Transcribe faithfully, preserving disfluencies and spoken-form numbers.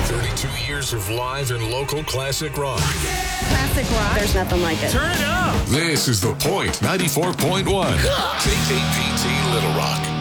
thirty-two years of live and local classic rock. Classic rock. There's nothing like it. Turn it up. This is The Point ninety-four point one. K K P T Little Rock.